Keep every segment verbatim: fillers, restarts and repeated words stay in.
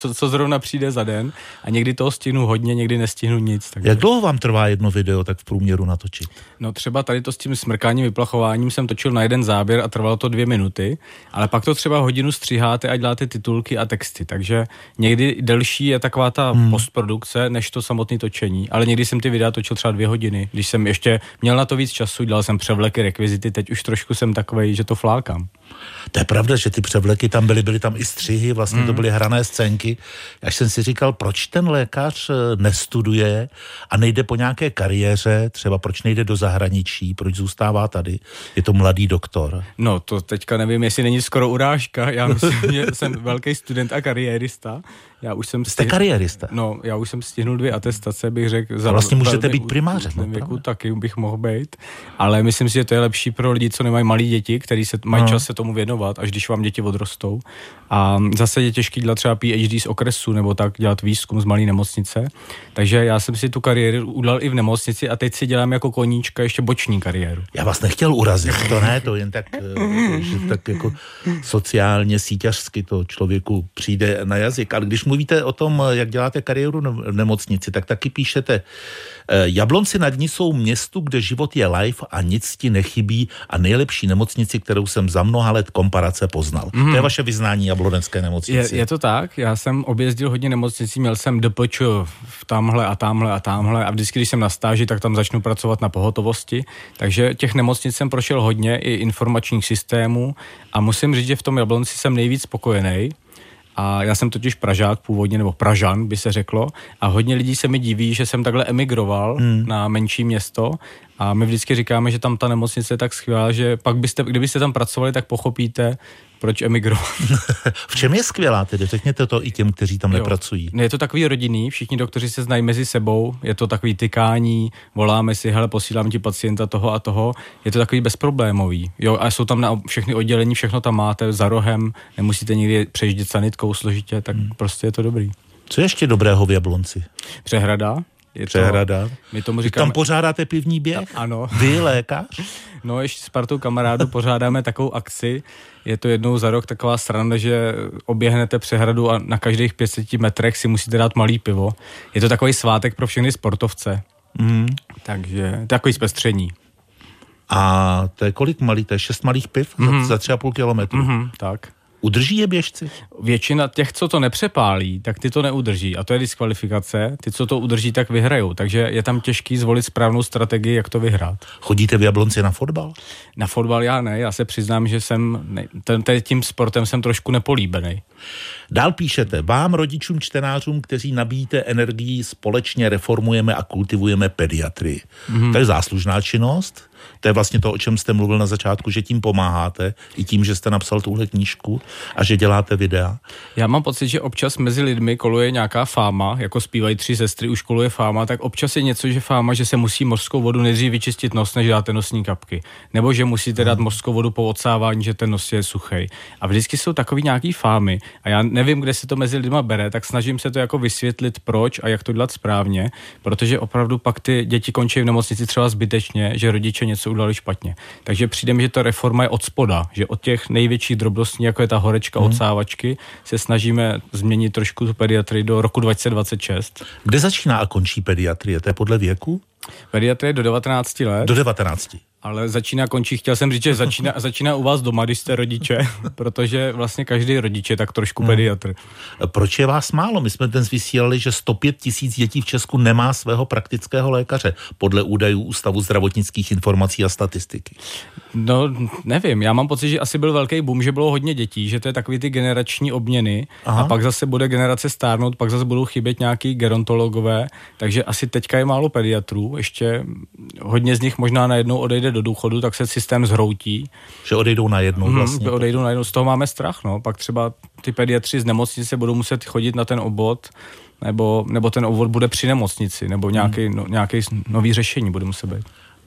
co, co zrovna přijde za den a někdy toho stihnu hodně, někdy nestihnu nic. Takže... Jak dlouho vám trvá jedno video tak v průměru natočit? No třeba tady to s tím smrkáním, vyplachováním jsem točil na jeden záběr a trvalo to dvě minuty, ale pak to třeba hodinu stříháte a děláte titulky a texty, takže někdy delší je taková ta hmm. postprodukce, než to samotné točení, ale někdy jsem ty videa točil třeba dvě hodiny, když jsem ještě měl na to víc času, dělal jsem převleky, rekvizity, teď už trošku jsem takovej, že to flákám. To je pravda, že ty převleky tam byly, byly tam i střihy, vlastně mm. to byly hrané scénky. Až jsem si říkal, proč ten lékař nestuduje a nejde po nějaké kariéře, třeba proč nejde do zahraničí, proč zůstává tady, je to mladý doktor. No to teďka nevím, jestli není skoro urážka, já myslím, že jsem velký student a kariérista. Já už jsem Jste stihl... kariérista? No, já už jsem stihnul dvě atestace, bych řekl. Za vlastně můžete být primářem. V věku taky bych mohl být, ale myslím si, že to je lepší pro lidi, co nemají malí děti, kteří se mají no. čas se tomu věnovat, až když vám děti odrostou. A zase je těžký dělat třeba P H D z okresu, nebo tak dělat výzkum z malé nemocnice. Takže já jsem si tu kariéru udělal i v nemocnici a teď si dělám jako koníčka ještě boční kariéru. Já vás nechtěl urazit, to ne, to jen tak, že tak jako sociálně, síťařsky to člověku přijde na jazyk, ale když mluvíte o tom, jak děláte kariéru v nemocnici, tak taky píšete, Jablonci nad ní jsou městu, kde život je live a nic ti nechybí a nejlepší nemocnici, kterou jsem za mnoha let komparace poznal. Mm. To je vaše vyznání jablonské nemocnici. Je, je to tak, já jsem objezdil hodně nemocnicí, měl jsem D P Č v tamhle a tamhle a tamhle a vždycky, když jsem na stáži, tak tam začnu pracovat na pohotovosti, takže těch nemocnic jsem prošel hodně, i informačních systémů a musím říct, že v tom Jablonci jsem nejvíc spokojený. A já jsem totiž Pražák původně, nebo Pražan by se řeklo, a hodně lidí se mi diví, že jsem takhle emigroval hmm. na menší město a my vždycky říkáme, že tam ta nemocnice je tak skvělá, že pak byste, kdybyste tam pracovali, tak pochopíte, proč emigrovat. V čem je skvělá tedy? Řekněte to i těm, kteří tam jo. nepracují. Je to takový rodinný, všichni doktoři se znají mezi sebou, je to takový tykání, voláme si, hele, posílám ti pacienta toho a toho, je to takový bezproblémový. Jo, a jsou tam na všechny oddělení, všechno tam máte za rohem, nemusíte nikdy přejíždět sanitkou složitě, tak hmm. prostě je to dobrý. Co je ještě dobrého v Jablonci? Přehrada. Je Přehrada. To, my tomu říkáme, tam pořádáte pivní běh? Ano. Vy, lékař? No, ještě s partou kamarádů pořádáme takovou akci. Je to jednou za rok taková sranda, že oběhnete přehradu a na každých pět set metrech si musíte dát malý pivo. Je to takový svátek pro všechny sportovce. Mm. Takže takový zpestření. A to je kolik malý? To je šest malých piv mm. za, za tři a půl kilometru? Mm, tak. Udrží je běžci? Většina těch, co to nepřepálí, tak ty to neudrží. A to je diskvalifikace. Ty, co to udrží, tak vyhrajou. Takže je tam těžký zvolit správnou strategii, jak to vyhrát. Chodíte v Jablonci na fotbal? Na fotbal já ne. Já se přiznám, že jsem ne, ten, tím sportem jsem trošku nepolíbený. Dál píšete, vám, rodičům, čtenářům, kteří nabíjíte energii, společně reformujeme a kultivujeme pediatrii. Mm-hmm. To je záslužná činnost. To je vlastně to, o čem jste mluvil na začátku, že tím pomáháte, i tím, že jste napsal tuhle knížku a že děláte videa. Já mám pocit, že občas mezi lidmi koluje nějaká fáma, jako zpívají tři sestry, už koluje fáma, tak občas je něco, že fáma, že se musí mořskou vodu nejdřív vyčistit nos, než dáte nosní kapky. Nebo že musíte dát mořskou vodu po odsávání, že ten nos je suchej. A vždycky jsou takový nějaký fámy. A já nevím, kde se to mezi lidma bere, tak snažím se to jako vysvětlit, proč a jak to dělat správně, protože opravdu pak ty děti končí v nemocnici třeba zbytečně, že rodiče něco udělali špatně. Takže přijde mi, že ta reforma je od spoda, že od těch největších drobností, jako je ta horečka hmm. odsávačky, se snažíme změnit trošku tu pediatrii do roku dva tisíce dvacet šest. Kde začíná a končí pediatrie? To je podle věku? Pediatrie do devatenácti let. Do devatenácti. Ale začíná, končí, chtěl jsem říct, že začíná, začíná u vás doma, když jste rodiče, protože vlastně každý rodič je tak trošku pediatr. Proč je vás málo? My jsme dnes vysílali, že sto pět tisíc dětí v Česku nemá svého praktického lékaře, podle údajů Ústavu zdravotnických informací a statistiky. No, nevím, já mám pocit, že asi byl velký boom, že bylo hodně dětí, že to je takový ty generační obměny. Aha. A pak zase bude generace stárnout, pak zase budou chybět nějaký gerontologové, takže asi teďka je málo pediatrů, ještě hodně z nich možná najednou odejde do důchodu, tak se systém zhroutí. Že odejdou najednou vlastně. Hmm, odejdou najednou, z toho máme strach, no. Pak třeba ty pediatři z nemocnice budou muset chodit na ten obvod, nebo, nebo ten obvod bude při nemocnici, nebo nějaký, hmm. no, nějaký nový řešení bude muset být.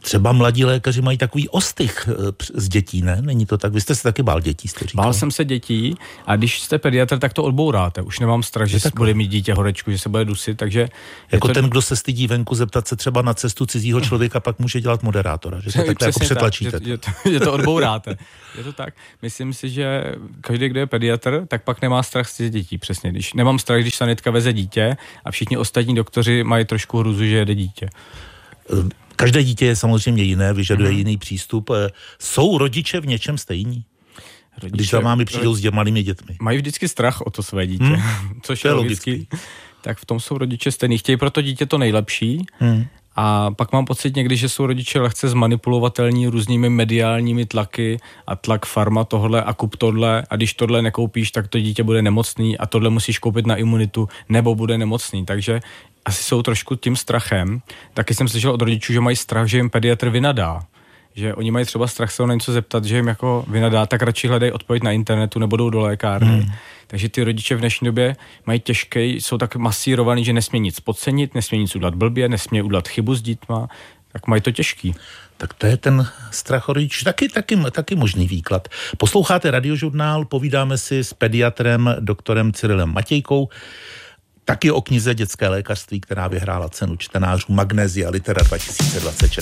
třeba mladí lékaři mají takový ostych z dětí, ne? Není to tak? Vy jste se taky bál dětí, jste říkal. Bál jsem se dětí a když jste pediatr, tak to odbouráte. Už nemám strach, že bude mít dítě horečku, že se bude dusit, takže... Jako to... ten, kdo se stydí venku zeptat se třeba na cestu cizího člověka, pak může dělat moderátora, že to takhle jako přetlačíte. Tak, že, že, to, že to odbouráte. Je to tak. Myslím si, že každý, kdo je pediatr, tak pak nemá strach z dětí, přesně. Když nemám strach, když sanitka veze dítě a všichni ostatní doktoři mají trošku hruzu, že jede dítě. Každé dítě je samozřejmě jiné, vyžaduje hmm. jiný přístup. Jsou rodiče v něčem stejní? Rodiče, když za vámi přijdou s dě, malými dětmi. Mají vždycky strach o to své dítě, hmm. což je logický. logický. Tak v tom jsou rodiče stejní. Chtějí pro to dítě to nejlepší. Hmm. A pak mám pocit někdy, že jsou rodiče lehce zmanipulovatelní různými mediálními tlaky a tlak farma tohle a kup tohle a když tohle nekoupíš, tak to dítě bude nemocný a tohle musíš koupit na imunitu nebo bude nemocný. Takže asi jsou trošku tím strachem. Taky jsem slyšel od rodičů, že mají strach, že jim pediatr vynadá. Že oni mají třeba strach se na něco zeptat, že jim jako vynadá, tak radši hledají odpověď na internetu nebo jdou do lékárny. Hmm. Takže ty rodiče v dnešní době mají těžké, jsou tak masírovaný, že nesmí nic podcenit, nesmí nic udělat blbě, nesmí udělat chybu s dětma, tak mají to těžký. Tak to je ten strach o rodičů, taky, taky, taky možný výklad. Posloucháte Radiožurnál, povídáme si s pediatrem doktorem Cyrilem Matějkou, taky o knize Dětské lékařství, která vyhrála cenu čtenářů Magnesia Litera dva tisíce dvacet šest.